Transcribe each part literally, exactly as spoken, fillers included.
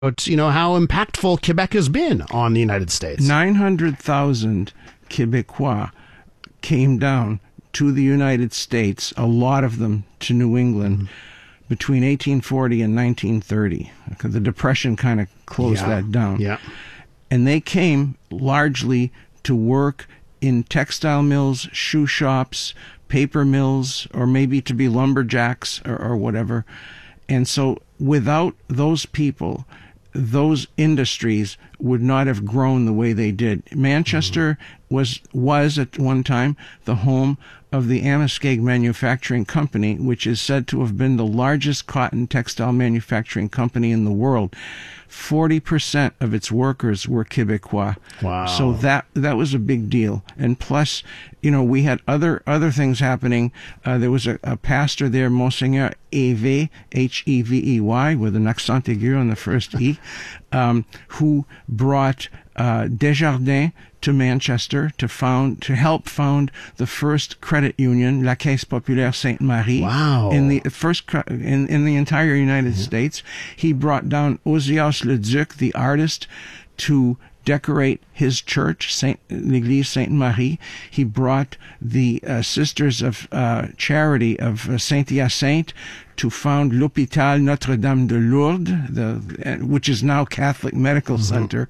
you know, how impactful Quebec has been on the United States. nine hundred thousand Quebecois came down to the United States, a lot of them to New England, mm-hmm. between eighteen forty and nineteen thirty. The Depression kind of closed yeah. that down. Yeah. And they came largely to work in textile mills, shoe shops, paper mills, or maybe to be lumberjacks or, or whatever. And so without those people, those industries would not have grown the way they did. Manchester mm-hmm. was was at one time the home of the Amoskeag Manufacturing Company, which is said to have been the largest cotton textile manufacturing company in the world. forty percent of its workers were Quebecois. Wow. So that that was a big deal. And plus, you know, we had other other things happening. Uh, there was a, a pastor there, Monseigneur Evey, H E V E Y, with an accent aigu on the first E, um, who brought uh, Desjardins to Manchester to found to help found the first credit union, La Caisse Populaire Sainte-Marie. Wow! In the first in in the entire United yeah. States, he brought down Ozias Leduc, the artist, to decorate his church, Saint l'Église Sainte-Marie. He brought the uh, Sisters of uh, Charity of uh, Saint-Hyacinthe to found l'Hôpital Notre-Dame de Lourdes, the which is now Catholic Medical mm-hmm. Center.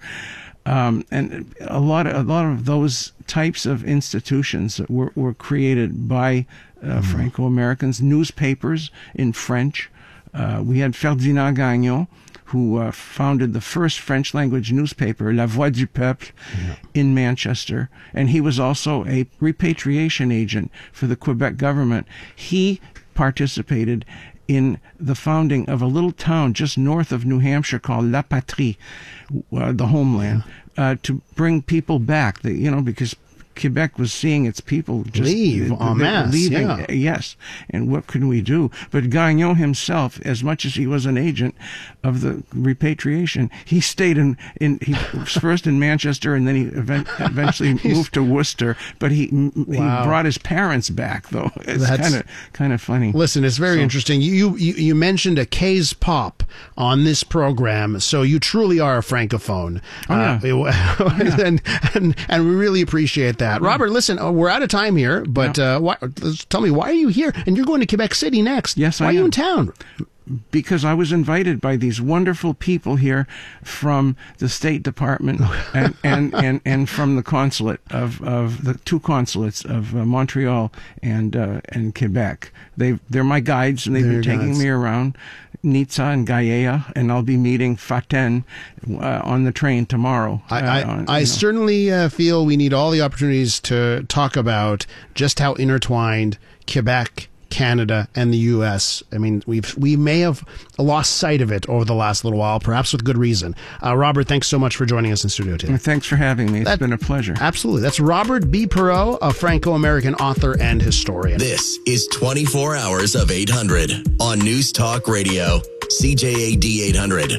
Um, and a lot of a lot of those types of institutions were were created by uh, mm-hmm. Franco-Americans. Newspapers in French. Uh, we had Ferdinand Gagnon, who uh, founded the first French-language newspaper, La Voix du Peuple, yeah. in Manchester, and he was also a repatriation agent for the Quebec government. He participated in the founding of a little town just north of New Hampshire called La Patrie, uh, the homeland, uh, to bring people back. The, you know, because Quebec was seeing its people just leave en masse, leaving. Yeah. Yes, and what can we do? But Gagnon himself, as much as he was an agent of the repatriation, he stayed in. in he was first in Manchester, and then he event, eventually moved to Worcester. But he wow. he brought his parents back, though. It's kind of kind of funny. Listen, it's very so, interesting. You, you you mentioned a K's Pop on this program, so you truly are a francophone. Oh, yeah. Uh, yeah. and, and and we really appreciate that. Robert, listen, uh, we're out of time here, but yeah. uh, why, tell me, why are you here? And you're going to Quebec City next. Yes, why I are you am. in town? Because I was invited by these wonderful people here from the State Department and, and, and, and from the consulate of, of the two consulates of uh, Montreal and uh, and Quebec. They they're my guides, and they've they're been taking guides. me around Nizza and Gaia, and I'll be meeting Faten uh, on the train tomorrow. I, I, uh, on, I certainly uh, feel we need all the opportunities to talk about just how intertwined Quebec, Canada, and the U S. I mean, we've we may have lost sight of it over the last little while, perhaps with good reason. Uh, Robert, thanks so much for joining us in studio today. Thanks for having me. It's that, been a pleasure. Absolutely. That's Robert B. Perreault, a Franco-American author and historian. This is twenty-four hours of eight hundred on News Talk Radio, C J A D eight hundred.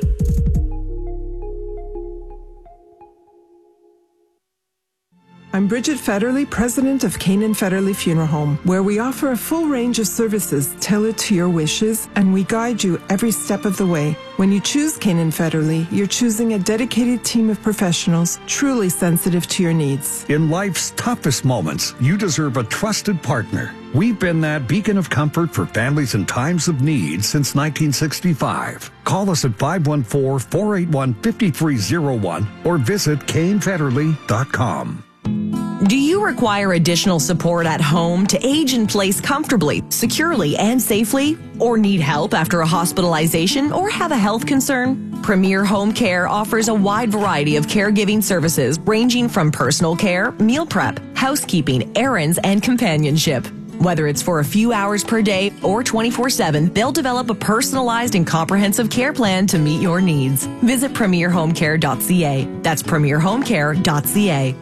I'm Bridget Federley, president of Canaan Federley Funeral Home, where we offer a full range of services tailored to your wishes, and we guide you every step of the way. When you choose Canaan Federley, you're choosing a dedicated team of professionals truly sensitive to your needs. In life's toughest moments, you deserve a trusted partner. We've been that beacon of comfort for families in times of need since nineteen sixty-five. Call us at five one four, four eight one, five three zero one or visit Kane Federley dot com. Do you require additional support at home to age in place comfortably, securely, and safely? Or need help after a hospitalization or have a health concern? Premier Home Care offers a wide variety of caregiving services ranging from personal care, meal prep, housekeeping, errands, and companionship. Whether it's for a few hours per day or twenty-four seven, they'll develop a personalized and comprehensive care plan to meet your needs. Visit premier home care dot c a. That's premier home care dot c a.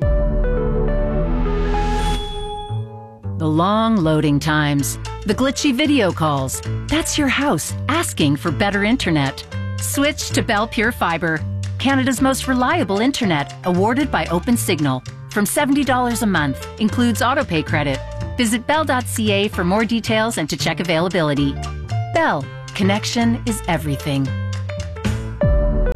The long loading times, the glitchy video calls. That's your house asking for better internet. Switch to Bell Pure Fiber, Canada's most reliable internet, awarded by OpenSignal. From seventy dollars a month, includes autopay credit. Visit bell dot c a for more details and to check availability. Bell, connection is everything.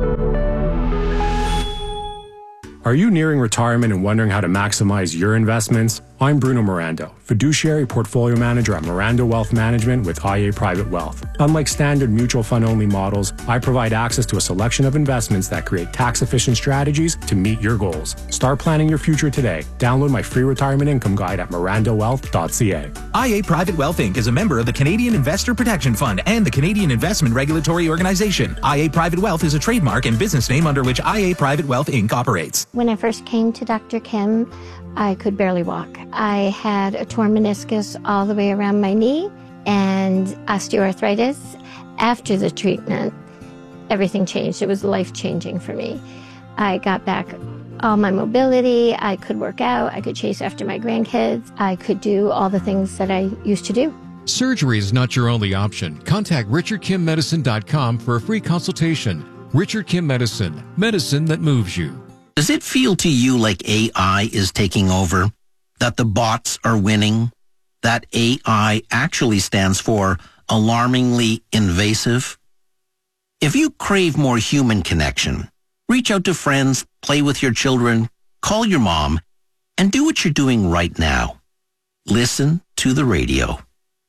Are you nearing retirement and wondering how to maximize your investments? I'm Bruno Mirando, fiduciary portfolio manager at Mirando Wealth Management with I A Private Wealth. Unlike standard mutual fund only models, I provide access to a selection of investments that create tax-efficient strategies to meet your goals. Start planning your future today. Download my free retirement income guide at mirando wealth dot c a. I A Private Wealth Incorporated is a member of the Canadian Investor Protection Fund and the Canadian Investment Regulatory Organization. I A Private Wealth is a trademark and business name under which I A Private Wealth Incorporated operates. When I first came to Doctor Kim, I could barely walk. I had a torn meniscus all the way around my knee and osteoarthritis. After the treatment, everything changed. It was life-changing for me. I got back all my mobility. I could work out. I could chase after my grandkids. I could do all the things that I used to do. Surgery is not your only option. Contact richard kim medicine dot com for a free consultation. Richard Kim Medicine, medicine that moves you. Does it feel to you like A I is taking over? That the bots are winning? That A I actually stands for alarmingly invasive? If you crave more human connection, reach out to friends, play with your children, call your mom, and do what you're doing right now. Listen to the radio.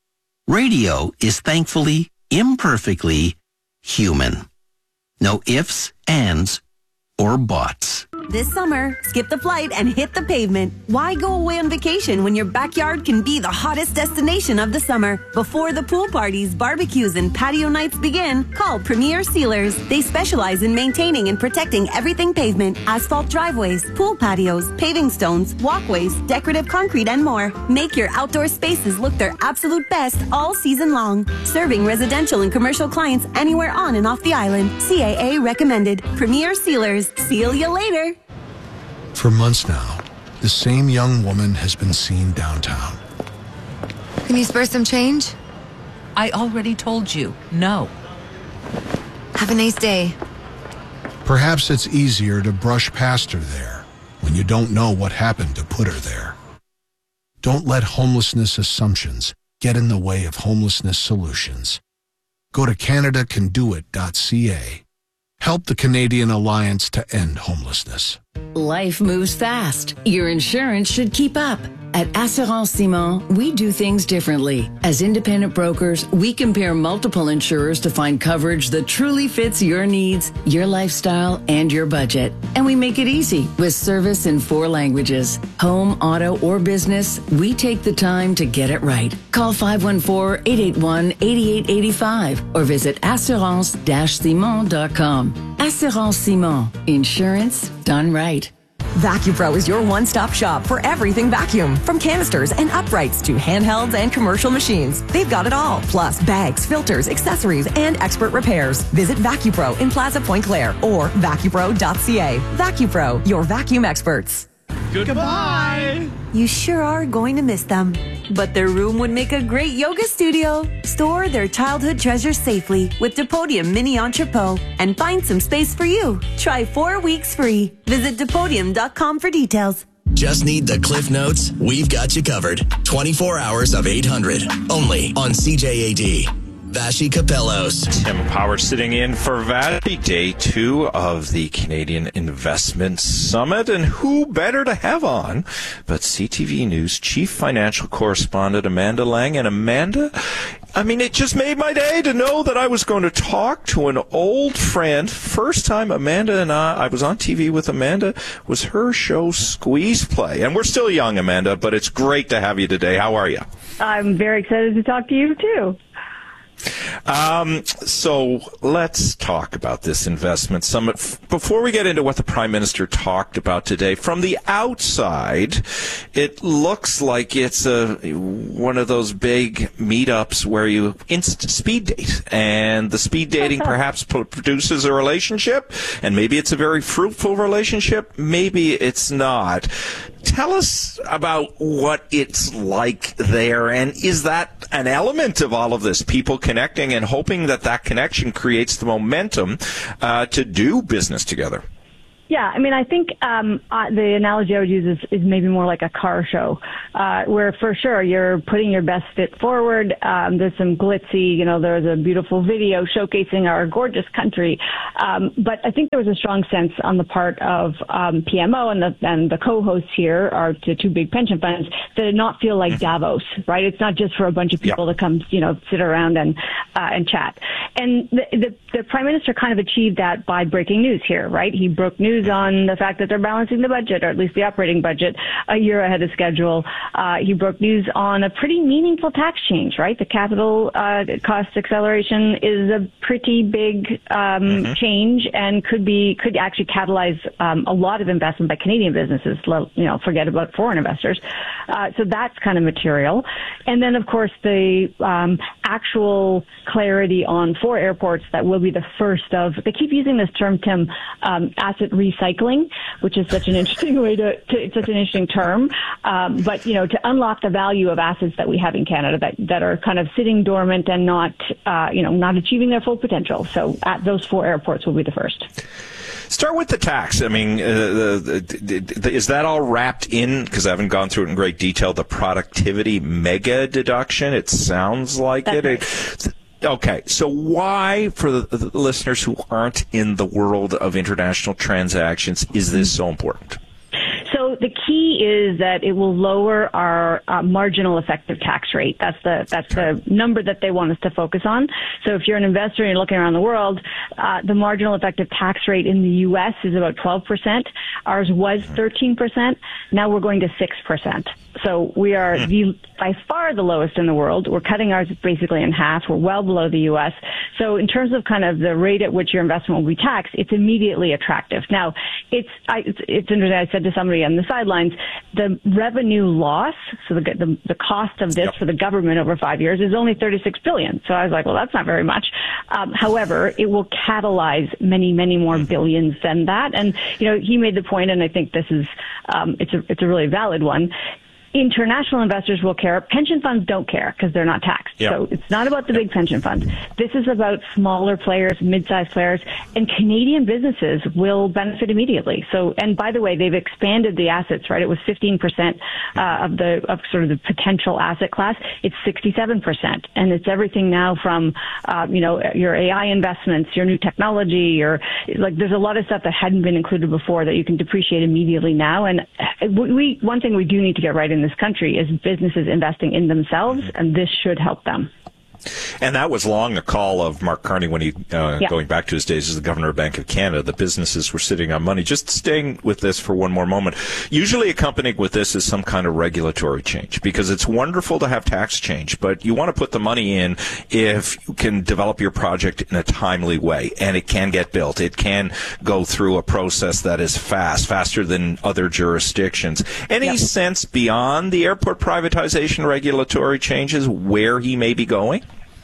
Radio is thankfully, imperfectly human. No ifs, ands, or buts. This summer, skip the flight and hit the pavement. Why go away on vacation when your backyard can be the hottest destination of the summer? Before the pool parties, barbecues, and patio nights begin, call Premier Sealers. They specialize in maintaining and protecting everything pavement, asphalt driveways, pool patios, paving stones, walkways, decorative concrete, and more. Make your outdoor spaces look their absolute best all season long. Serving residential and commercial clients anywhere on and off the island. C A A recommended. Premier Sealers. Seal you later. For months now, the same young woman has been seen downtown. Can you spare some change? I already told you, no. Have a nice day. Perhaps it's easier to brush past her there when you don't know what happened to put her there. Don't let homelessness assumptions get in the way of homelessness solutions. Go to canada can do it dot c a. Help the Canadian Alliance to End Homelessness. Life moves fast. Your insurance should keep up. At Assurance Simon, we do things differently. As independent brokers, we compare multiple insurers to find coverage that truly fits your needs, your lifestyle, and your budget. And we make it easy with service in four languages. Home, auto, or business, we take the time to get it right. Call five one four, eight eight one, eight eight eight five or visit assurance dash simon dot com. Assurance Simon. Insurance done right. VacuPro is your one-stop shop for everything vacuum. From canisters and uprights to handhelds and commercial machines. They've got it all. Plus bags, filters, accessories, and expert repairs. Visit VacuPro in Plaza Point Claire or vacupro dot c a. VacuPro, your vacuum experts. Goodbye. You sure are going to miss them. But their room would make a great yoga studio. Store their childhood treasures safely with Depodium Mini Entrepot and find some space for you. Try four weeks free. Visit depodium dot com for details. Just need the Cliff Notes? We've got you covered. twenty-four hours of eight hundred. Only on C J A D. Vashi Capellos. Tim Power sitting in for Vashi, day two of the Canadian Investment Summit. And who better to have on but C T V News chief financial correspondent Amanda Lang. And Amanda, I mean, it just made my day to know that I was going to talk to an old friend. First time Amanda and I, I was on T V with Amanda, was her show Squeeze Play. And we're still young, Amanda, but it's great to have you today. How are you? I'm very excited to talk to you, too. Um, so let's talk about this investment summit. Before we get into what the Prime Minister talked about today, from the outside, it looks like it's a one of those big meetups where you instant speed date, and the speed dating perhaps produces a relationship, and maybe it's a very fruitful relationship, maybe it's not. Tell us about what it's like there, and is that an element of all of this, people connecting and hoping that that connection creates the momentum uh, to do business together? Yeah, I mean, I think um, uh, the analogy I would use is, is maybe more like a car show, uh, where for sure you're putting your best fit forward. Um, there's some glitzy, you know, there's a beautiful video showcasing our gorgeous country. Um, but I think there was a strong sense on the part of um, P M O and the and the co-hosts here, are the two big pension funds, that did not feel like Davos, right? It's not just for a bunch of people yep. to come, you know, sit around and uh, and chat. And the, the the Prime Minister kind of achieved that by breaking news here, right? He broke news on the fact that they're balancing the budget, or at least the operating budget, a year ahead of schedule. Uh, he broke news on a pretty meaningful tax change, right? The capital uh, cost acceleration is a pretty big um, mm-hmm. change, and could be could actually catalyze um, a lot of investment by Canadian businesses. You know, forget about foreign investors. Uh, so that's kind of material. And then, of course, the um, actual clarity on four airports that will be the first of. They keep using this term, Tim, um, asset recycling, which is such an interesting way to, to it's such an interesting term. Um, but, you know, to unlock the value of assets that we have in Canada that, that are kind of sitting dormant and not, uh, you know, not achieving their full potential. So at those four airports will be the first. Start with the tax. I mean, uh, the, the, the, is that all wrapped in, because I haven't gone through it in great detail, the productivity mega deduction? It sounds like That's it. Right. it Okay, so why, for the, the listeners who aren't in the world of international transactions, is this so important? So the key is that it will lower our uh, marginal effective tax rate. That's the that's the number that they want us to focus on. So if you're an investor and you're looking around the world, uh, the marginal effective tax rate in the U S is about twelve percent. Ours was thirteen percent. Now we're going to six percent. So we are the, by far the lowest in the world. We're cutting ours basically in half. We're well below the U S. So in terms of kind of the rate at which your investment will be taxed, it's immediately attractive. Now, it's I, it's, it's interesting. I said to somebody on the sidelines, the revenue loss, so the the, the cost of this yep. for the government over five years is only thirty-six billion dollars. So I was like, well, that's not very much. Um, however, it will catalyze many, many more billions than that. And you know, he made the point, and I think this is um, it's a it's a really valid one. International investors will care. Pension funds don't care because they're not taxed. Yep. So it's not about the big pension funds. This is about smaller players, mid-sized players, and Canadian businesses will benefit immediately. So, and by the way, they've expanded the assets, right? It was fifteen percent uh, of the of sort of the potential asset class. It's sixty-seven percent, and it's everything now from uh, you know your A I investments, your new technology, your like. There's a lot of stuff that hadn't been included before that you can depreciate immediately now. And we one thing we do need to get right in this country is businesses investing in themselves, and this should help them. And that was long a call of Mark Carney when he, uh, yeah. going back to his days as the governor of Bank of Canada, the businesses were sitting on money. Just staying with this for one more moment. Usually accompanied with this is some kind of regulatory change, because it's wonderful to have tax change, but you want to put the money in if you can develop your project in a timely way, and it can get built. It can go through a process that is fast, faster than other jurisdictions. Any yep. sense beyond the airport privatization regulatory changes where he may be going?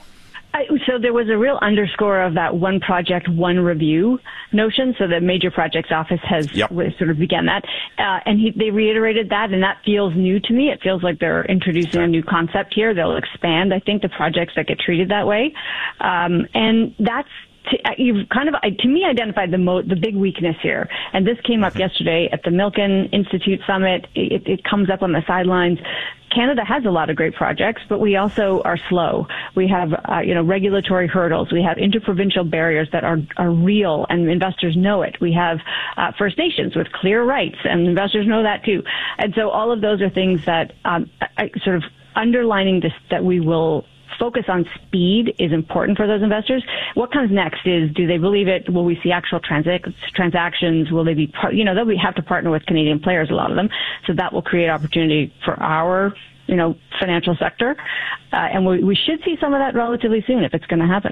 I, so there was a real underscore of that one project, one review notion. So the Major Projects Office has yep. sort of began that. Uh, and he, they reiterated that, and that feels new to me. It feels like they're introducing a new concept here. They'll expand, I think, the projects that get treated that way. Um, and that's You've kind of, to me, identified the mo- the big weakness here, and this came up yesterday at the Milken Institute Summit. It, it comes up on the sidelines. Canada has a lot of great projects, but we also are slow. We have, uh, you know, regulatory hurdles. We have interprovincial barriers that are are real, and investors know it. We have uh, First Nations with clear rights, and investors know that too. And so all of those are things that um, I, sort of underlining this, that we will focus on speed is important for those investors. What comes next is, do they believe it? Will we see actual transac- transactions? Will they be, par- you know, they'll be, have to partner with Canadian players, a lot of them. So that will create opportunity for our, you know, financial sector. Uh, and we, we should see some of that relatively soon if it's going to happen.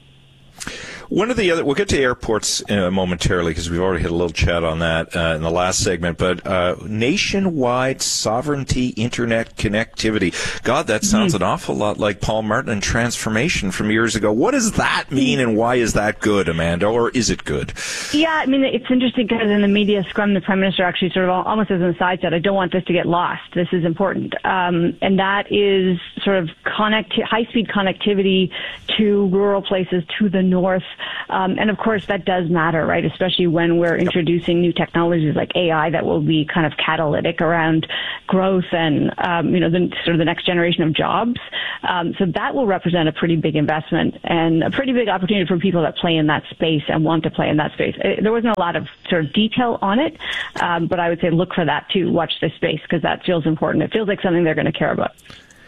One of the other, we'll get to airports uh, momentarily because we've already had a little chat on that uh, in the last segment, but uh, nationwide sovereignty internet connectivity. God, that sounds mm-hmm. an awful lot like Paul Martin and transformation from years ago. What does that mean, and why is that good, Amanda, or is it good? Yeah, I mean, it's interesting because in the media scrum, the Prime Minister actually sort of almost as an aside said, I don't want this to get lost. This is important. Um, and that is sort of connect, high-speed connectivity to rural places to the north Um, and of course, that does matter, right? Especially when we're introducing new technologies like A I that will be kind of catalytic around growth and, um, you know, the sort of the next generation of jobs. Um, so that will represent a pretty big investment and a pretty big opportunity for people that play in that space and want to play in that space. It, there wasn't a lot of sort of detail on it, um, but I would say look for that too. Watch this space because that feels important. It feels like something they're going to care about.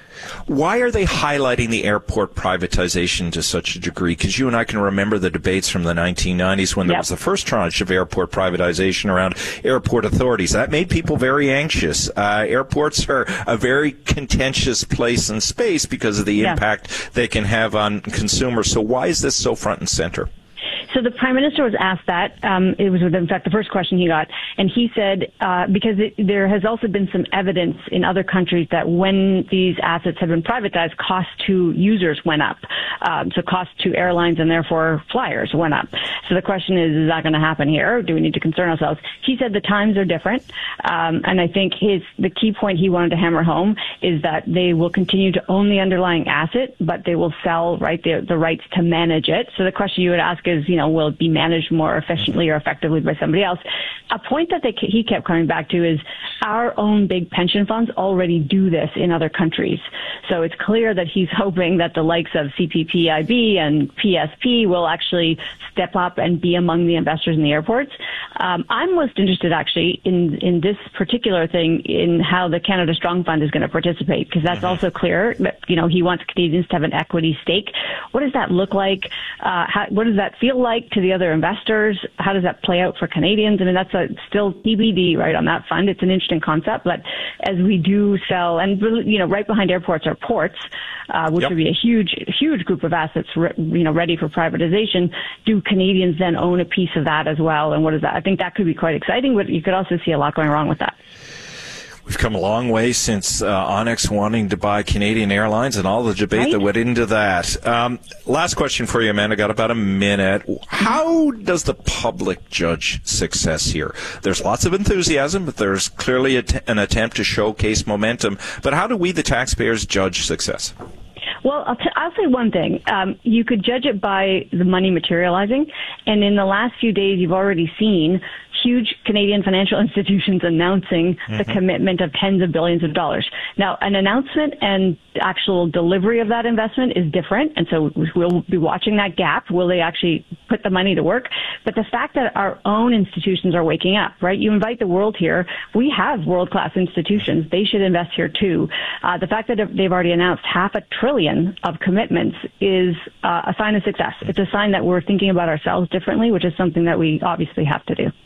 Why are they highlighting the airport privatization to such a degree? Because you and I can remember the debates from the nineteen nineties when there yep. was the first tranche of airport privatization around airport authorities. That made people very anxious. Uh, airports are a very contentious place and space because of the yeah. impact they can have on consumers. So why is this so front and center? So the Prime Minister was asked that. Um, it was, in fact, the first question he got. And he said, uh, because it, there has also been some evidence in other countries that when these assets have been privatized, costs to users went up. Um, so costs to airlines and therefore flyers went up. So the question is, is that going to happen here? Do we need to concern ourselves? He said the times are different. Um, and I think his the key point he wanted to hammer home is that they will continue to own the underlying asset, but they will sell right the, the rights to manage it. So the question you would ask is, you know, will it be managed more efficiently or effectively by somebody else? A point that they, he kept coming back to is our own big pension funds already do this in other countries. So it's clear that he's hoping that the likes of C P P I B and P S P will actually step up and be among the investors in the airports. Um, I'm most interested actually in, in this particular thing in how the Canada Strong Fund is going to participate, because that's also clear that, you know, he wants Canadians to have an equity stake. What does that look like? Uh, how, what does that feel like to the other investors? How does that play out for Canadians? I mean, that's a, still T B D, right, on that fund. It's an interesting concept, but as we do sell, and, you know, right behind airports are ports, uh, which yep. would be a huge, huge group of assets, re- you know, ready for privatization. Do Canadians then own a piece of that as well? And what is that? I think that could be quite exciting, but you could also see a lot going wrong with that. We've come a long way since uh, Onyx wanting to buy Canadian Airlines and all the debate right? that went into that. Um, last question for you, Amanda. Got about a minute. How does the public judge success here? There's lots of enthusiasm, but there's clearly a t- an attempt to showcase momentum. But how do we, the taxpayers, judge success? Well, I'll, t- I'll say one thing. Um, you could judge it by the money materializing. And in the last few days, you've already seen huge Canadian financial institutions announcing mm-hmm. the commitment of tens of billions of dollars. Now, an announcement and actual delivery of that investment is different, and so we'll be watching that gap. Will they actually put the money to work? But the fact that our own institutions are waking up, right? You invite the world here. We have world-class institutions. They should invest here too. Uh, the fact that they've already announced half a trillion of commitments is uh, a sign of success. It's a sign that we're thinking about ourselves differently, which is something that we obviously have to do.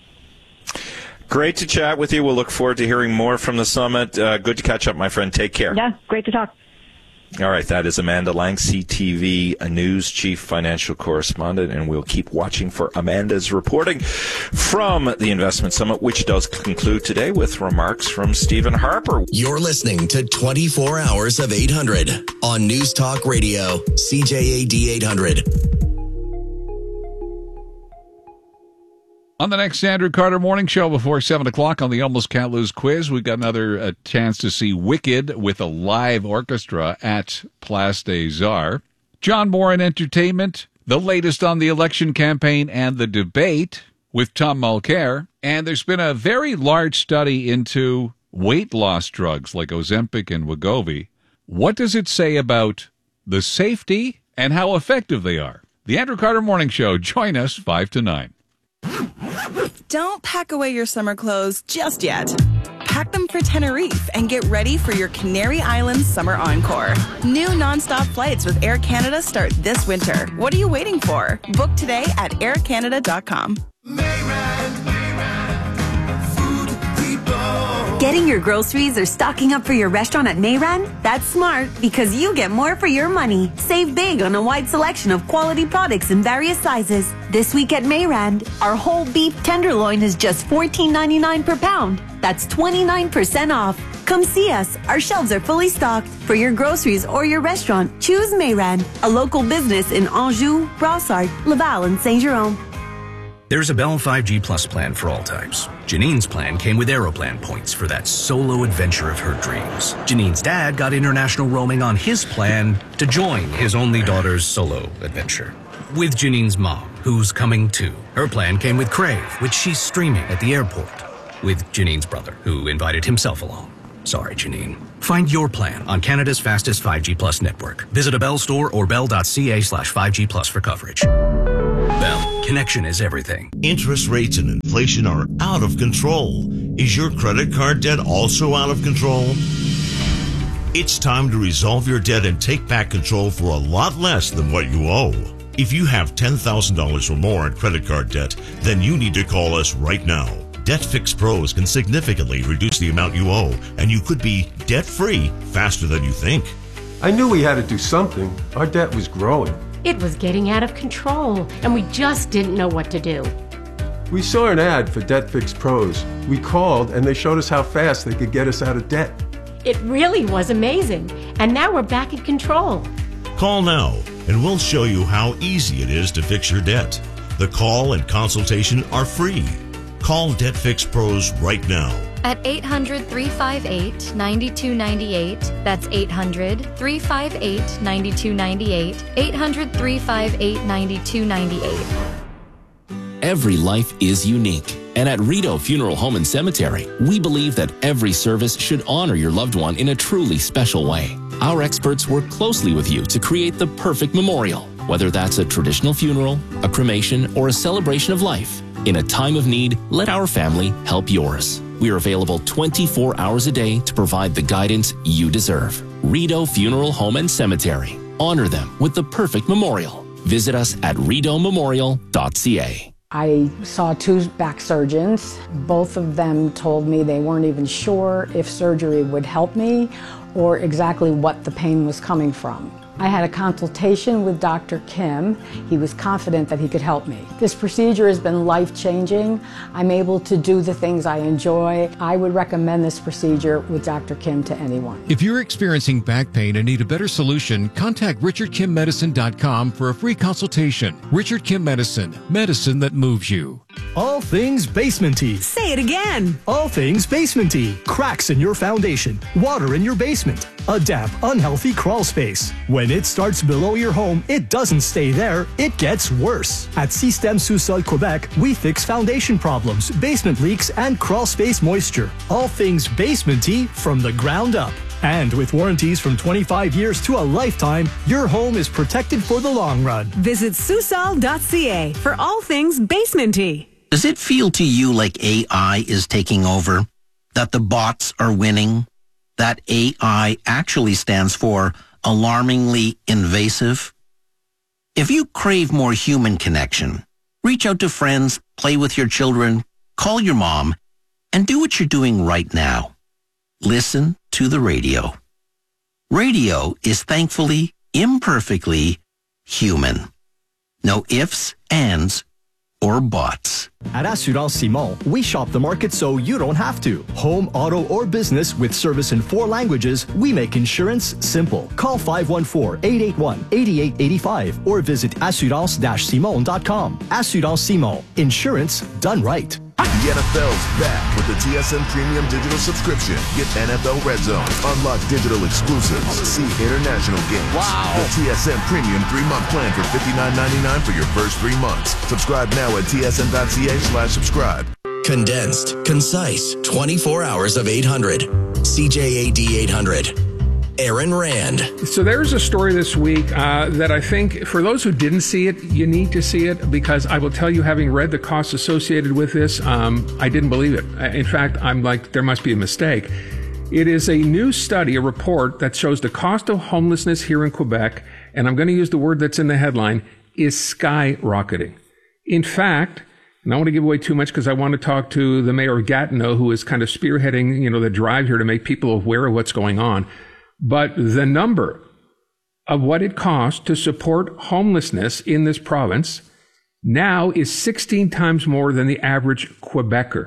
Great to chat with you. We'll look forward to hearing more from the summit. Uh, good to catch up, my friend. Take care. Yeah, great to talk. All right, that is Amanda Lang, C T V News Chief Financial Correspondent, and we'll keep watching for Amanda's reporting from the Investment Summit, which does conclude today with remarks from Stephen Harper. You're listening to twenty-four hours of eight hundred on News Talk Radio, C J A D eight hundred. On the next Andrew Carter Morning Show before seven o'clock on the Almost Can't Lose quiz, we've got another uh, chance to see Wicked with a live orchestra at Place des Arts. John Moran Entertainment, the latest on the election campaign and the debate with Tom Mulcair. And there's been a very large study into weight loss drugs like Ozempic and Wegovy. What does it say about the safety and how effective they are? The Andrew Carter Morning Show. Join us five to nine. Don't pack away your summer clothes just yet. Pack them for Tenerife and get ready for your Canary Islands summer encore. New nonstop flights with Air Canada start this winter. What are you waiting for? Book today at air canada dot com. Getting your groceries or stocking up for your restaurant at Mayran? That's smart because you get more for your money. Save big on a wide selection of quality products in various sizes. This week at Mayran, our whole beef tenderloin is just fourteen ninety-nine per pound. That's twenty-nine percent off. Come see us. Our shelves are fully stocked. For your groceries or your restaurant, choose Mayran, a local business in Anjou, Brossard, Laval, and Saint-Jérôme. There's a Bell five G Plus plan for all types. Janine's plan came with Aeroplan points for that solo adventure of her dreams. Janine's dad got international roaming on his plan to join his only daughter's solo adventure. With Janine's mom, who's coming too. Her plan came with Crave, which she's streaming at the airport, with Janine's brother, who invited himself along. Sorry, Janine. Find your plan on Canada's fastest five G Plus network. Visit a Bell store or bell.ca slash 5G Plus for coverage. Bell, connection is everything. Interest rates and inflation are out of control. Is your credit card debt also out of control? It's time to resolve your debt and take back control for a lot less than what you owe. If you have ten thousand dollars or more in credit card debt, then you need to call us right now. DebtFix Pros can significantly reduce the amount you owe, and you could be debt-free faster than you think. I knew we had to do something. Our debt was growing. It was getting out of control, and we just didn't know what to do. We saw an ad for DebtFix Pros. We called, and they showed us how fast they could get us out of debt. It really was amazing, and now we're back in control. Call now, and we'll show you how easy it is to fix your debt. The call and consultation are free. Call DebtFix Pros right now. At eight hundred, three five eight, nine two nine eight. That's eight hundred, three five eight, nine two nine eight. eight hundred, three five eight, nine two nine eight. Every life is unique. And at Rideau Funeral Home and Cemetery, we believe that every service should honor your loved one in a truly special way. Our experts work closely with you to create the perfect memorial, whether that's a traditional funeral, a cremation, or a celebration of life. In a time of need, let our family help yours. We are available twenty-four hours a day to provide the guidance you deserve. Rideau Funeral Home and Cemetery. Honor them with the perfect memorial. Visit us at rideau memorial dot c a. I saw two back surgeons. Both of them told me they weren't even sure if surgery would help me or exactly what the pain was coming from. I had a consultation with Doctor Kim. He was confident that he could help me. This procedure has been life-changing. I'm able to do the things I enjoy. I would recommend this procedure with Doctor Kim to anyone. If you're experiencing back pain and need a better solution, contact richard kim medicine dot com for a free consultation. Richard Kim Medicine, medicine that moves you. All things basement-y. Say it again. All things basement-y. Cracks in your foundation, water in your basement, a damp, unhealthy crawl space. When it starts below your home, it doesn't stay there, it gets worse. At Système Sous-Sol Quebec, we fix foundation problems, basement leaks, and crawl space moisture. All things basement-y from the ground up. And with warranties from twenty-five years to a lifetime, your home is protected for the long run. Visit Susol dot c a for all things basement-y. Does it feel to you like A I is taking over? That the bots are winning? That A I actually stands for alarmingly invasive? If you crave more human connection, reach out to friends, play with your children, call your mom, and do what you're doing right now. Listen to the radio. Radio is thankfully, imperfectly human. No ifs, ands, or bots. At Assurance Simon, we shop the market so you don't have to. Home, auto, or business with service in four languages, we make insurance simple. Call five one four, eight eight one, eight eight eight five or visit assurance dash simon dot com. Assurance Simon. Insurance done right. The N F L's back with the T S N Premium Digital Subscription. Get N F L Red Zone, unlock digital exclusives, see international games. Wow! The T S N Premium three-month plan for fifty-nine ninety-nine for your first three months. Subscribe now at T S N dot c a slash subscribe. Condensed, concise, twenty-four hours of eight hundred. C J A D eight hundred. Aaron Rand. So there's a story this week uh, that I think for those who didn't see it, you need to see it, because I will tell you, having read the costs associated with this, um, I didn't believe it. In fact, I'm like, there must be a mistake. It is a new study, a report that shows the cost of homelessness here in Quebec, and I'm going to use the word that's in the headline, is skyrocketing. In fact, and I don't want to give away too much because I want to talk to the mayor of Gatineau, who is kind of spearheading, you know, the drive here to make people aware of what's going on. But the number of what it costs to support homelessness in this province now is sixteen times more than the average Quebecer.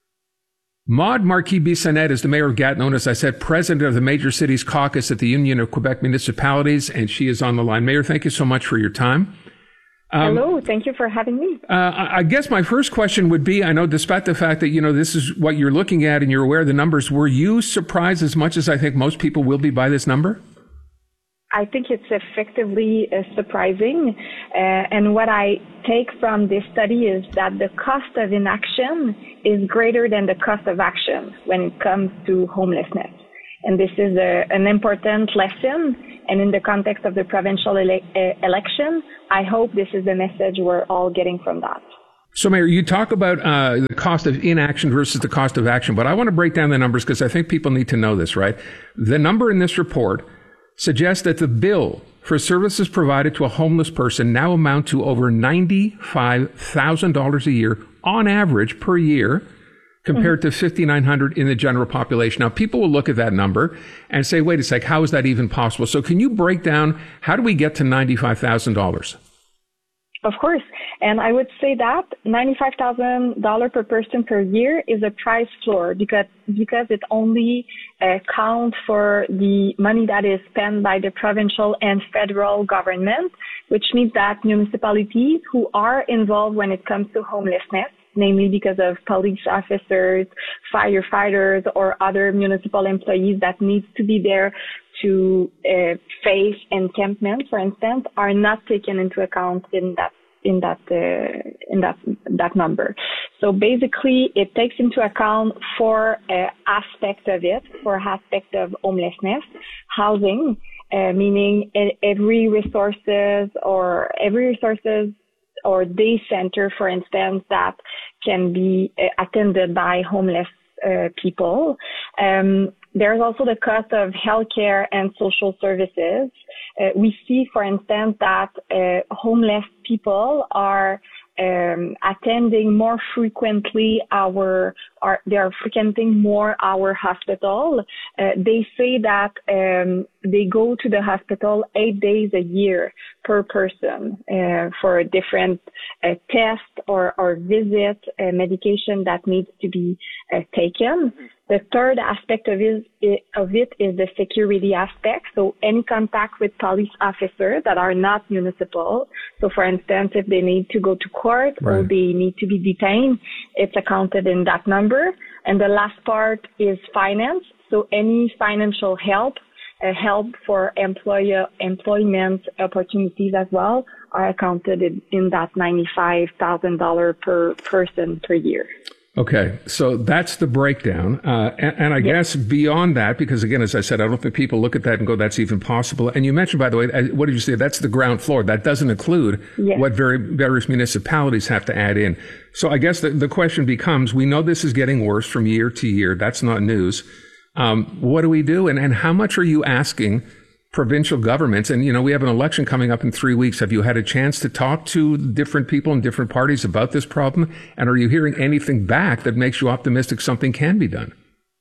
Maude Marquis-Bissonnette is the mayor of Gatineau, and as I said, president of the Major Cities Caucus at the Union of Quebec Municipalities, and she is on the line. Mayor, thank you so much for your time. Um, Hello, thank you for having me. Uh, I guess my first question would be, I know despite the fact that, you know, this is what you're looking at and you're aware of the numbers, were you surprised as much as I think most people will be by this number? I think it's effectively uh, surprising. Uh, and what I take from this study is that the cost of inaction is greater than the cost of action when it comes to homelessness. And this is a, an important lesson. And in the context of the provincial ele- uh, election, I hope this is the message we're all getting from that. So, Mayor, you talk about uh, the cost of inaction versus the cost of action, but I want to break down the numbers because I think people need to know this, right? The number in this report suggests that the bill for services provided to a homeless person now amount to over ninety-five thousand dollars a year on average per year, compared mm-hmm. to five thousand nine hundred dollars in the general population. Now, people will look at that number and say, wait a sec, how is that even possible? So can you break down, how do we get to ninety-five thousand dollars? Of course. And I would say that ninety-five thousand dollars per person per year is a price floor because, because it only uh, counts for the money that is spent by the provincial and federal government, which means that municipalities who are involved when it comes to homelessness, namely because of police officers, firefighters, or other municipal employees that need to be there to uh, face encampment, for instance, are not taken into account in that in that uh, in that that number. So basically, it takes into account four uh, aspects of it, four aspects of homelessness, housing, uh, meaning every resources or every resources or day center, for instance, that can be uh, attended by homeless uh, people. Um, there's also the cost of healthcare and social services. Uh, we see, for instance, that uh, homeless people are um, attending more frequently our, our, they are frequenting more our hospital. Uh, they say that um, they go to the hospital eight days a year per person uh, for a different uh, test or, or visit, uh, medication that needs to be uh, taken. The third aspect of it, of it is the security aspect. So any contact with police officers that are not municipal. So for instance, if they need to go to court right. or they need to be detained, it's accounted in that number. And the last part is finance. So any financial help, uh, help for employer, employment opportunities as well are accounted in, in that ninety-five thousand dollars per person per year. Okay, so that's the breakdown. Uh, and, and I yes. guess beyond that, because again, as I said, I don't think people look at that and go, that's even possible. And you mentioned, by the way, what did you say? That's the ground floor. That doesn't include yes. what very, various municipalities have to add in. So I guess the, the question becomes, we know this is getting worse from year to year. That's not news. Um, what do we do? And, and how much are you asking provincial governments? And, you know, we have an election coming up in three weeks. Have you had a chance to talk to different people in different parties about this problem? And are you hearing anything back that makes you optimistic something can be done?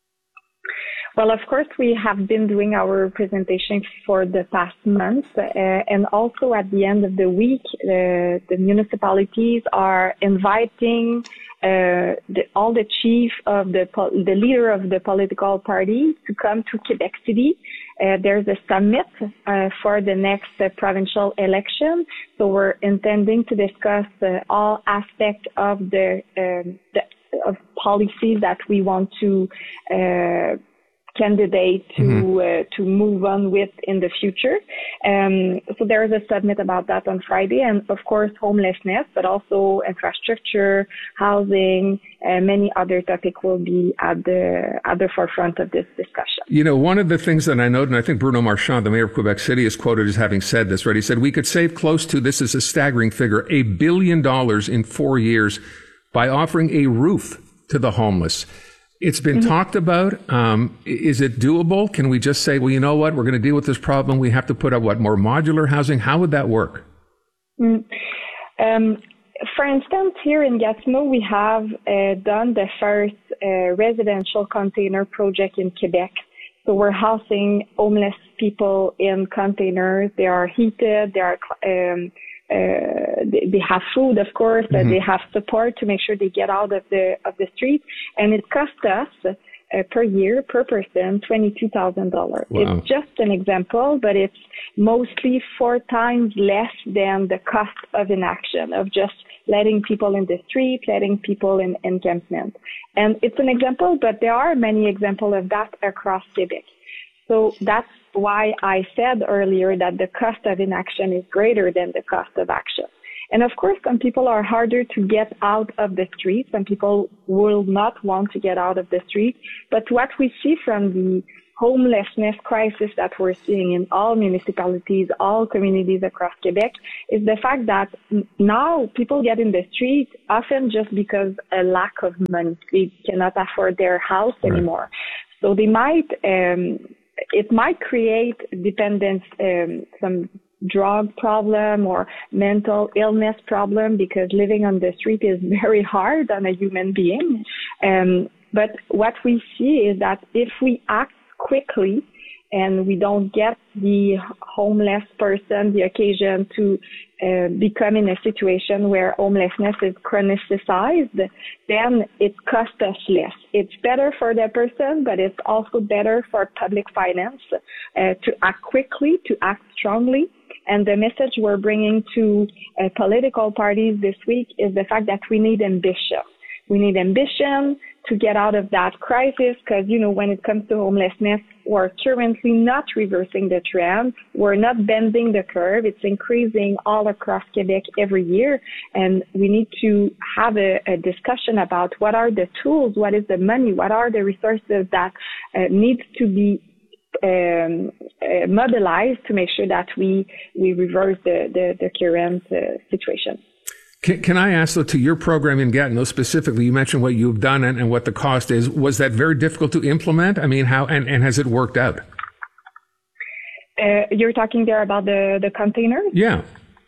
Well, of course, we have been doing our presentation for the past month. Uh, and also at the end of the week, uh, the municipalities are inviting uh, the, all the chief of the, the leader of the political party to come to Quebec City. Uh, there's a summit uh, for the next uh, provincial election. So we're intending to discuss uh, all aspects of the, um, the of policies that we want to uh, candidate to mm-hmm. uh, to move on with in the future. Um, so there is a summit about that on Friday, and of course homelessness, but also infrastructure, housing, and many other topics will be at the at the forefront of this discussion. You know, one of the things that I noted, and I think Bruno Marchand, the mayor of Quebec City, is quoted as having said this, right? He said, we could save close to, this is a staggering figure, a billion dollars in four years by offering a roof to the homeless. It's been mm-hmm. talked about. Um, is it doable? Can we just say, well, you know what, we're going to deal with this problem. We have to put up, what, more modular housing? How would that work? Mm. Um, for instance, here in Gatineau, we have uh, done the first uh, residential container project in Quebec. So we're housing homeless people in containers. They are heated. They are um, Uh, they, they have food, of course, but mm-hmm. they have support to make sure they get out of the of the street, and it costs us uh, per year per person twenty-two thousand dollars. Wow. It's just an example, but it's mostly four times less than the cost of inaction, of just letting people in the street, letting people in encampment. And it's an example, but there are many examples of that across Quebec. So that's why I said earlier that the cost of inaction is greater than the cost of action. And of course, some people are harder to get out of the street. Some people will not want to get out of the street. But what we see from the homelessness crisis that we're seeing in all municipalities, all communities across Quebec, is the fact that now people get in the street often just because a lack of money. They cannot afford their house right. anymore. So they might, um, it might create dependence, um, some drug problem or mental illness problem, because living on the street is very hard on a human being. Um, but what we see is that if we act quickly and we don't get the homeless person the occasion to uh, become in a situation where homelessness is chronicized, then it costs us less. It's better for the person, but it's also better for public finance uh, to act quickly, to act strongly. And the message we're bringing to uh, political parties this week is the fact that we need ambition. We need ambition to get out of that crisis, because, you know, when it comes to homelessness, we're currently not reversing the trend. We're not bending the curve. It's increasing all across Quebec every year. And we need to have a, a discussion about what are the tools, what is the money, what are the resources that uh, needs to be um, uh, mobilized to make sure that we, we reverse the, the, the current uh, situation. Can, can I ask, though, to your program in Gatineau specifically, you mentioned what you've done and, and what the cost is. Was that very difficult to implement? I mean, how, and, and has it worked out? Uh, you're talking there about the, the containers? Yeah.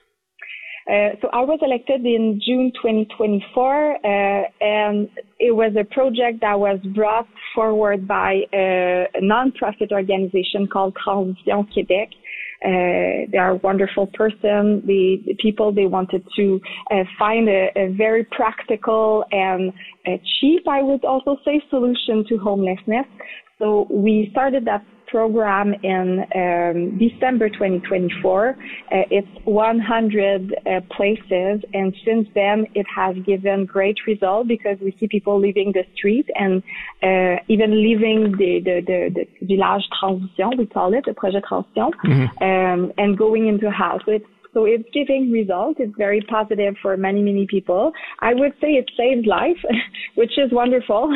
Uh, so I was elected in June twenty twenty-four, uh, and it was a project that was brought forward by a, a non-profit organization called Transition Québec. Uh, they are a wonderful person. The, the people, they wanted to uh, find a, a very practical and a cheap, I would also say, solution to homelessness. So we started that program in um, December twenty twenty-four. Uh, it's one hundred uh, places, and since then it has given great results because we see people leaving the street and uh, even leaving the, the, the, the village transition, we call it, the projet transition, mm-hmm. um, and going into a house. So it's So it's giving results. It's very positive for many, many people. I would say it saved life, which is wonderful.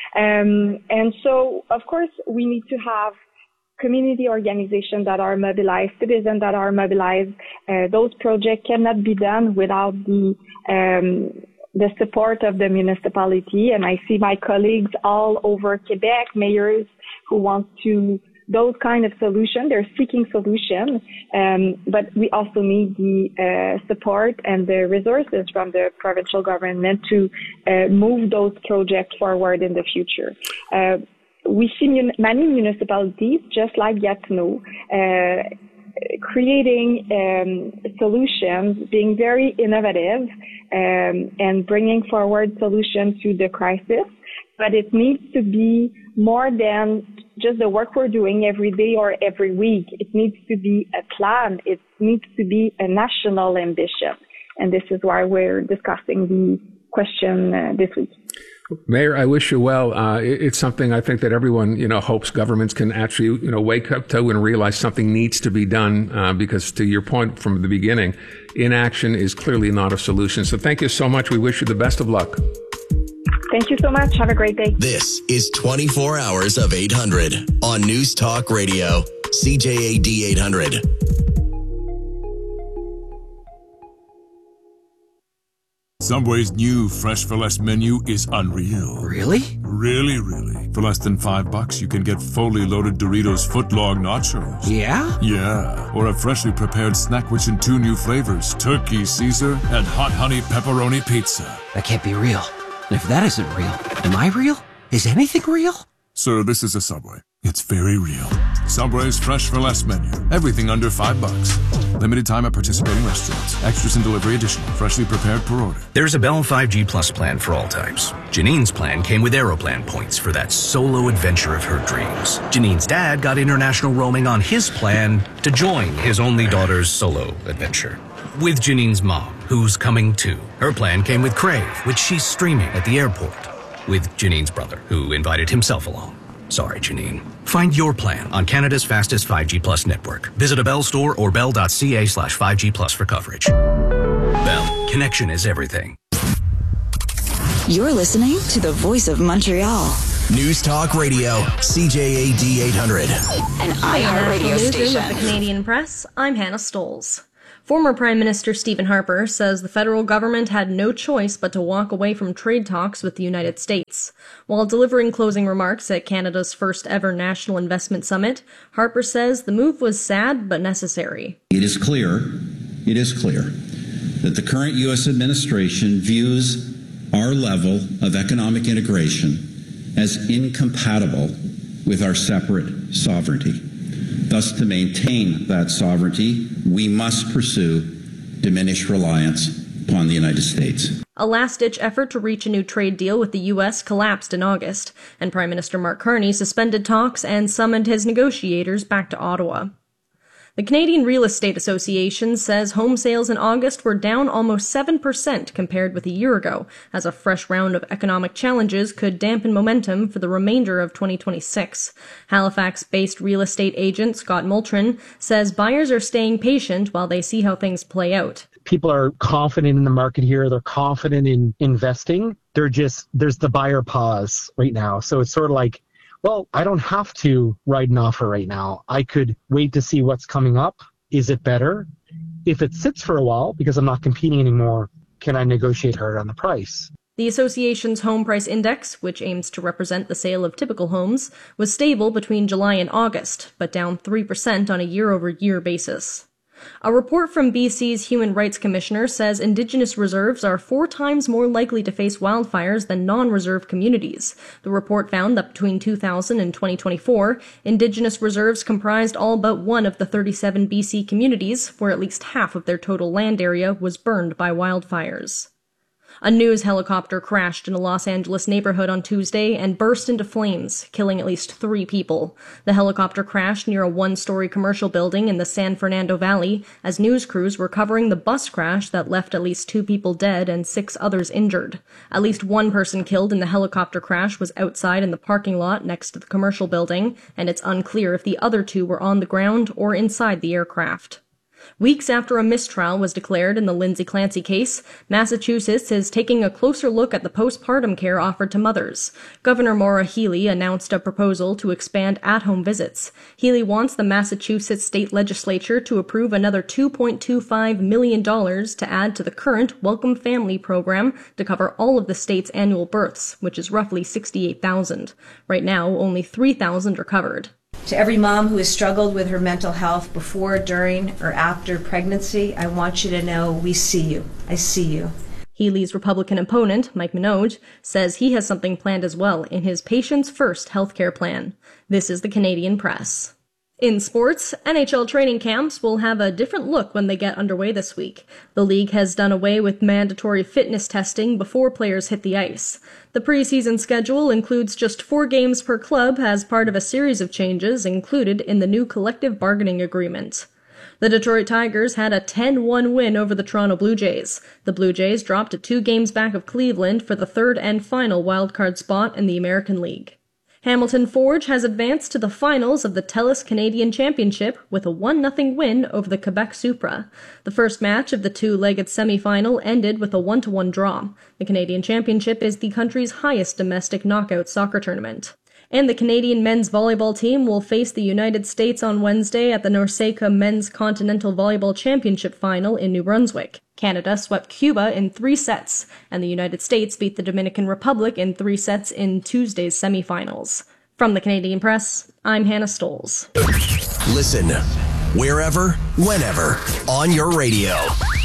Um, and so, of course, we need to have community organizations that are mobilized, citizens that are mobilized. Uh, those projects cannot be done without the um, the support of the municipality. And I see my colleagues all over Quebec, mayors who want to those kind of solutions. They're seeking solutions, um, but we also need the uh, support and the resources from the provincial government to uh, move those projects forward in the future. Uh, we see mun- many municipalities, just like Gatineau, uh, creating um, solutions, being very innovative, um, and bringing forward solutions to the crisis. But it needs to be more than just the work we're doing every day or every week. It needs to be a plan. It needs to be a national ambition. And this is why we're discussing the question uh, this week. Mayor, I wish you well. Uh, it, it's something I think that everyone, you know, hopes governments can actually, you know, wake up to and realize something needs to be done, uh, because to your point from the beginning, inaction is clearly not a solution. So thank you so much. We wish you the best of luck. Thank you so much. Have a great day. This is twenty-four hours of eight hundred on News Talk Radio, C J A D eight hundred. Subway's new Fresh for Less menu is unreal. Really? Really, really. For less than five bucks, you can get fully loaded Doritos footlong nachos. Yeah? Yeah. Or a freshly prepared snack which in two new flavors, Turkey Caesar and Hot Honey Pepperoni Pizza. That can't be real. And if that isn't real, am I real? Is anything real? Sir, this is a Subway. It's very real. Subway's Fresh for Less menu. Everything under five bucks. Limited time at participating restaurants. Extras and delivery additional. Freshly prepared per order. There's a Bell five G Plus plan for all types. Janine's plan came with Aeroplan points for that solo adventure of her dreams. Janine's dad got international roaming on his plan to join his only daughter's solo adventure. With Janine's mom, who's coming too. Her plan came with Crave, which she's streaming at the airport. With Janine's brother, who invited himself along. Sorry, Janine. Find your plan on Canada's fastest five G Plus network. Visit a Bell store or bell.ca slash 5G Plus for coverage. Bell, connection is everything. You're listening to the Voice of Montreal. News Talk Radio, C J A D eight hundred. An iHeart radio station. With the Canadian Press, I'm Hannah Stolz. Former Prime Minister Stephen Harper says the federal government had no choice but to walk away from trade talks with the United States. While delivering closing remarks at Canada's first ever National Investment Summit, Harper says the move was sad but necessary. It is clear, it is clear that the current U S administration views our level of economic integration as incompatible with our separate sovereignty. Thus, to maintain that sovereignty, we must pursue diminished reliance upon the United States. A last-ditch effort to reach a new trade deal with the U S collapsed in August, and Prime Minister Mark Carney suspended talks and summoned his negotiators back to Ottawa. The Canadian Real Estate Association says home sales in August were down almost seven percent compared with a year ago, as a fresh round of economic challenges could dampen momentum for the remainder of twenty twenty-six. Halifax-based real estate agent Scott Moultrin says buyers are staying patient while they see how things play out. People are confident in the market here. They're confident in investing. They're just, there's the buyer pause right now. So it's sort of like, well, I don't have to write an offer right now. I could wait to see what's coming up. Is it better? If it sits for a while because I'm not competing anymore, can I negotiate harder on the price? The association's home price index, which aims to represent the sale of typical homes, was stable between July and August, but down three percent on a year-over-year basis. A report from B C's Human Rights Commissioner says Indigenous reserves are four times more likely to face wildfires than non-reserve communities. The report found that between two thousand and twenty twenty-four, Indigenous reserves comprised all but one of the thirty-seven B C communities, where at least half of their total land area was burned by wildfires. A news helicopter crashed in a Los Angeles neighborhood on Tuesday and burst into flames, killing at least three people. The helicopter crashed near a one-story commercial building in the San Fernando Valley as news crews were covering the bus crash that left at least two people dead and six others injured. At least one person killed in the helicopter crash was outside in the parking lot next to the commercial building, and it's unclear if the other two were on the ground or inside the aircraft. Weeks after a mistrial was declared in the Lindsay Clancy case, Massachusetts is taking a closer look at the postpartum care offered to mothers. Governor Maura Healey announced a proposal to expand at-home visits. Healey wants the Massachusetts state legislature to approve another two point two five million dollars to add to the current Welcome Family program to cover all of the state's annual births, which is roughly sixty-eight thousand. Right now, only three thousand are covered. To every mom who has struggled with her mental health before, during, or after pregnancy, I want you to know we see you. I see you. Healey's Republican opponent, Mike Minogue, says he has something planned as well in his Patients First healthcare plan. This is the Canadian Press. In sports, N H L training camps will have a different look when they get underway this week. The league has done away with mandatory fitness testing before players hit the ice. The preseason schedule includes just four games per club as part of a series of changes included in the new collective bargaining agreement. The Detroit Tigers had a ten one win over the Toronto Blue Jays. The Blue Jays dropped to two games back of Cleveland for the third and final wildcard spot in the American League. Hamilton Forge has advanced to the finals of the TELUS Canadian Championship with a one nothing win over the Quebec Supra. The first match of the two-legged semifinal ended with a one to one draw. The Canadian Championship is the country's highest domestic knockout soccer tournament. And the Canadian men's volleyball team will face the United States on Wednesday at the NORCECA Men's Continental Volleyball Championship Final in New Brunswick. Canada swept Cuba in three sets, and the United States beat the Dominican Republic in three sets in Tuesday's semifinals. From the Canadian Press, I'm Hannah Stolz. Listen wherever, whenever, on your radio.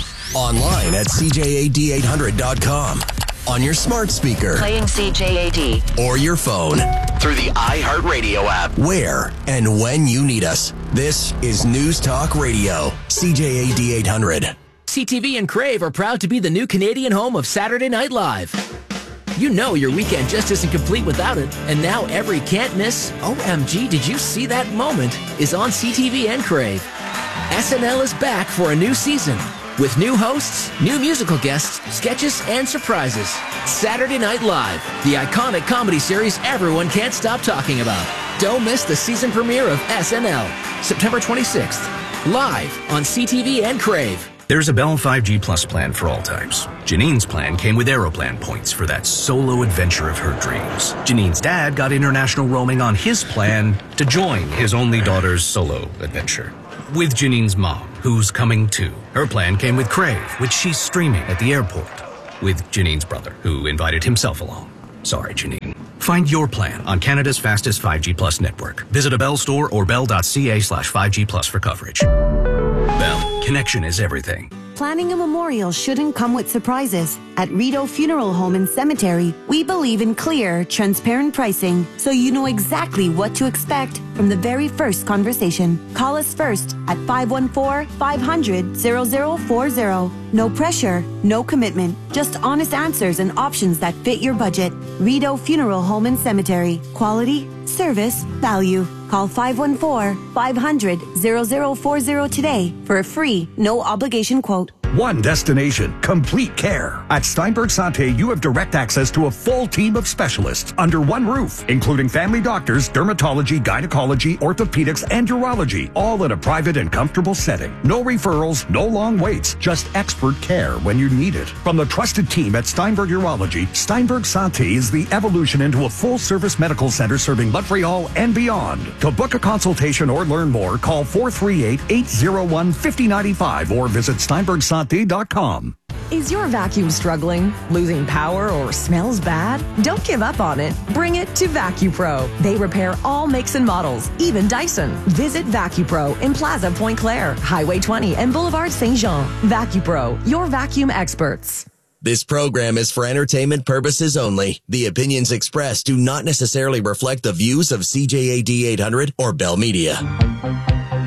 Online at C J A D eight hundred dot com. On your smart speaker. Playing C J A D. Or your phone. Through the iHeartRadio app. Where and when you need us. This is News Talk Radio. C J A D eight hundred. C T V and Crave are proud to be the new Canadian home of Saturday Night Live. You know your weekend just isn't complete without it, and now every can't miss, O M G, did you see that moment, is on C T V and Crave. S N L is back for a new season, with new hosts, new musical guests, sketches, and surprises. Saturday Night Live, the iconic comedy series everyone can't stop talking about. Don't miss the season premiere of S N L, September twenty-sixth, live on C T V and Crave. There's a Bell five G Plus plan for all types. Janine's plan came with Aeroplan points for that solo adventure of her dreams. Janine's dad got international roaming on his plan to join his only daughter's solo adventure. With Janine's mom, who's coming too. Her plan came with Crave, which she's streaming at the airport. With Janine's brother, who invited himself along. Sorry, Janine. Find your plan on Canada's fastest five G Plus network. Visit a Bell store or bell.ca slash 5G Plus for coverage. Bell, connection is everything. Planning a memorial shouldn't come with surprises. At Rideau Funeral Home and Cemetery, we believe in clear, transparent pricing, so you know exactly what to expect from the very first conversation. Call us first at five one four, five hundred, zero zero four zero. No pressure, no commitment, just honest answers and options that fit your budget. Rideau Funeral Home and Cemetery. Quality, service, value. Call five one four, five hundred, zero zero four zero today for a free, no obligation quote. One destination, complete care. At Steinberg Santé, you have direct access to a full team of specialists under one roof, including family doctors, dermatology, gynecology, orthopedics, and urology, all in a private and comfortable setting. No referrals, no long waits, just expert care when you need it. From the trusted team at Steinberg Urology, Steinberg Santé is the evolution into a full-service medical center serving Montreal and beyond. To book a consultation or learn more, call four three eight, eight zero one, five zero nine five or visit steinberg santé dot com. Is your vacuum struggling, losing power, or smells bad? Don't give up on it. Bring it to VacuPro. They repair all makes and models, even Dyson. Visit VacuPro in Plaza Point Claire, Highway twenty, and Boulevard Saint Jean. VacuPro, your vacuum experts. This program is for entertainment purposes only. The opinions expressed do not necessarily reflect the views of C J A D eight hundred or Bell Media.